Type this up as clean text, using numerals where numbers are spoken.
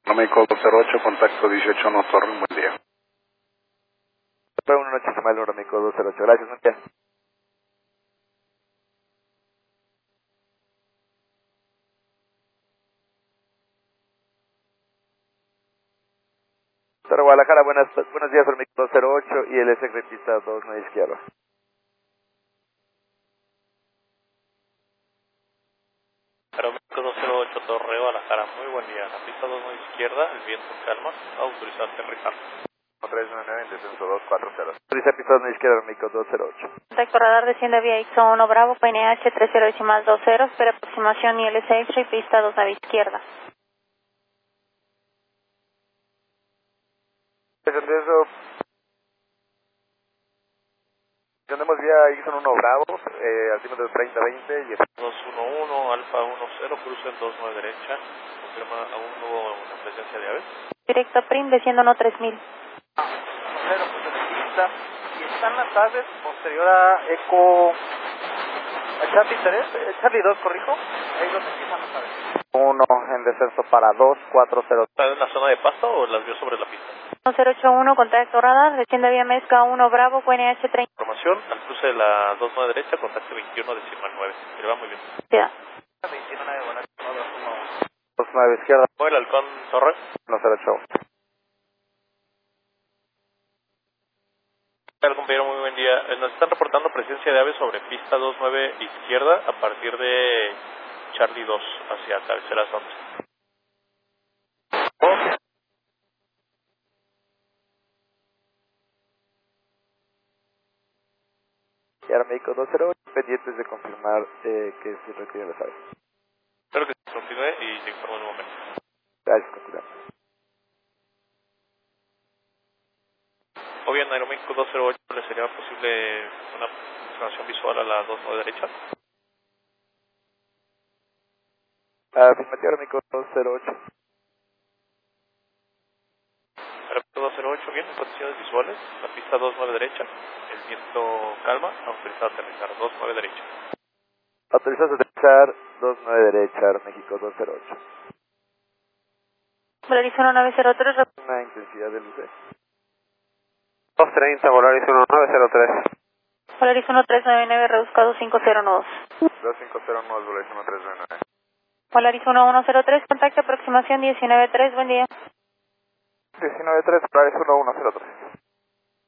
México 208, contacto 18 no Torre, buen día. Buenas noches, Samuel, México 208. Gracias, buen día. Torre Guadalajara, buenos días, México 208 y el secretista 29 izquierda. Aeroméxico 208, Torre Guadalajara, muy buen día. La pista 29 izquierda, el viento calma, autorizado a aterrizar. 399 en descenso 240. Autoriza pista 29 izquierda, México 208. Contacto radar desciende vía X1 Bravo, PNH 30.20, espera aproximación ILS X-ray, pista 29 izquierda. Descenso, tenemos vía X1 Bravo, altímetro 3020 y 211, Alfa 10, cruce en 29 derecha, confirma aún no hubo una presencia de aves. Directo PRIM desciendo 3000. Cero, pues en la pista. Y están las aves posterior a Eco. A Charlie 3, Charlie 2, corrijo. Ahí los empiezan las aves. 1 en descenso para 240. ¿Está en la zona de pasto o las vio sobre la pista? 081, contacto radar, desciende vía Mezca 1 Bravo, PNH 30. Información, al cruce de la 29 derecha, contacto 21.9. Le va muy bien. Ya. 29, buenas noches. 29 izquierda, ¿Fue el halcón Torre? 108. Hola, compañero, muy buen día. Nos están reportando presencia de aves sobre pista 29 izquierda a partir de Charlie 2 hacia cabeceras 11. Y ahora México 208, pendientes de confirmar que se requiere las aves. Espero que se continúe y te informo en un momento. Gracias, con cuidado. O bien, Aeroméxico 208, ¿le sería posible una información visual a la 29 derecha? Afirmativo, México 208. Aeroméxico 208, bien, en condiciones visuales, la pista 29 derecha, el viento calma, autorizado a aterrizar, 29 derecha. Autorizado a aterrizar, 29 derecha, México 208. Volaris 1903, Una intensidad de luz de 230, Volaris 1903. Volaris 1399, reduzcado 509. 2509, Volaris 1399. Volaris 1103, contacto aproximación 193, buen día. 193, Volaris 1103.